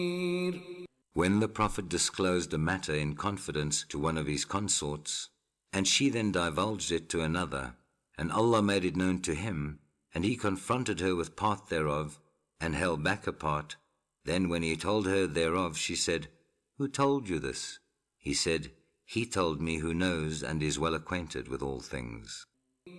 When the Prophet disclosed a matter in confidence to one of his consorts, and she then divulged it to another, and Allah made it known to him, and he confronted her with part thereof, and held back a part, then when he told her thereof, she said, "Who told you this?" He said, "He told me who knows and is well acquainted with all things."